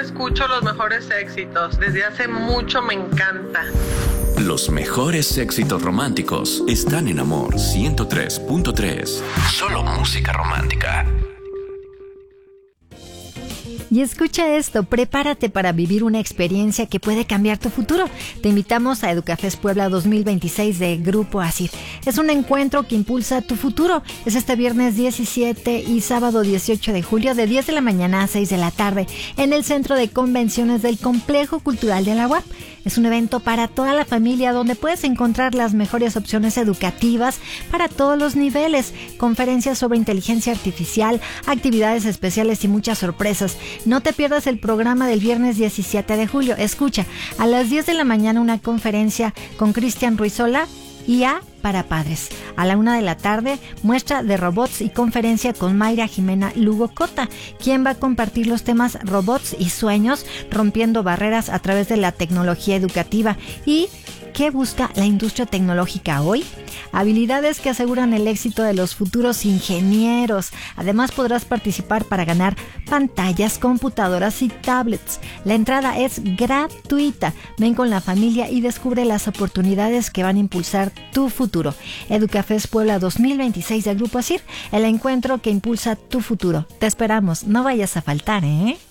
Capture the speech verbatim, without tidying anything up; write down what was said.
Escucho los mejores éxitos. Desde hace mucho me encanta. Los mejores éxitos románticos están en Amor ciento tres punto tres. Solo música romántica. Y escucha esto, prepárate para vivir una experiencia que puede cambiar tu futuro. Te invitamos a Educafest Puebla dos mil veintiséis de Grupo Asir. Es un encuentro que impulsa tu futuro. Es este viernes diecisiete y sábado dieciocho de julio de diez de la mañana a seis de la tarde en el Centro de Convenciones del Complejo Cultural de la U A P. Es un evento para toda la familia donde puedes encontrar las mejores opciones educativas para todos los niveles, conferencias sobre inteligencia artificial, actividades especiales y muchas sorpresas. No te pierdas el programa del viernes diecisiete de julio. Escucha, a las diez de la mañana una conferencia con Cristian Ruizola, I A para padres. A la una de la tarde, muestra de robots y conferencia con Mayra Jimena Lugo Cota, quien va a compartir los temas robots y sueños, rompiendo barreras a través de la tecnología educativa. ¿Y qué busca la industria tecnológica hoy? Habilidades que aseguran el éxito de los futuros ingenieros. Además, podrás participar para ganar pantallas, computadoras y tablets. La entrada es gratuita. Ven con la familia y descubre las oportunidades que van a impulsar tu futuro. Educafest Puebla dos mil veintiséis de Grupo Asir, el encuentro que impulsa tu futuro. Te esperamos, no vayas a faltar, ¿eh?